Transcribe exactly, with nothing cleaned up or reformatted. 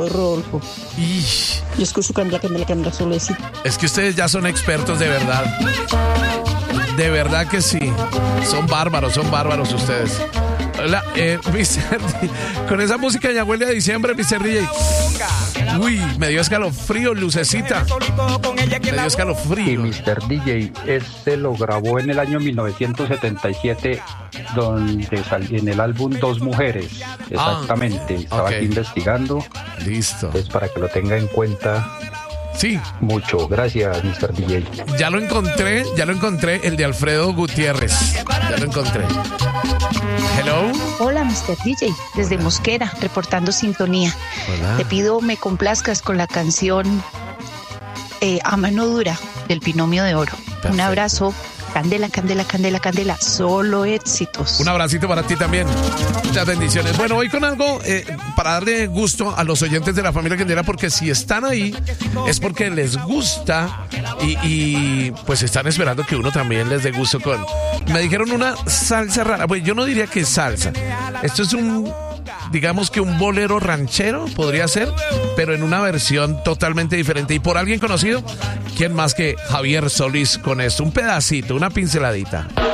Gustavo Rodolfo. Ish. Yo escucho Candela, Candela, Candela, solo ese. Es que ustedes ya son expertos de verdad. De verdad que sí. Son bárbaros, son bárbaros ustedes. Hola, eh, mister D, con esa música ya huele a diciembre, mister D J. Uy, me dio escalofrío, lucecita. Me dio Y escalofrío. mister D J, este lo grabó en el año mil novecientos setenta y siete, donde salió en el álbum Dos Mujeres. Exactamente, estaba ok. aquí investigando, Listo. es para que lo tenga en cuenta Sí, mucho. Gracias, mister D J. ya lo encontré, ya lo encontré, el de Alfredo Gutiérrez. Ya lo encontré. Hello. Hola, mister D J, desde Mosquera, reportando sintonía. Hola. Te pido me complazcas con la canción eh, A Mano Dura del Binomio de Oro. Perfecto. Un abrazo, Candela, Candela, Candela, Candela, solo éxitos. Un abracito para ti también. Muchas bendiciones. Bueno, hoy con algo eh, para darle gusto a los oyentes de la familia Candela, porque si están ahí es porque les gusta y, y pues están esperando que uno también les dé gusto con... Me dijeron una salsa rara. Pues yo no diría que es salsa. Esto es un... digamos que un bolero ranchero podría ser, pero en una versión totalmente diferente y por alguien conocido. ¿Quién más que Javier Solís con esto? Un pedacito, una pinceladita.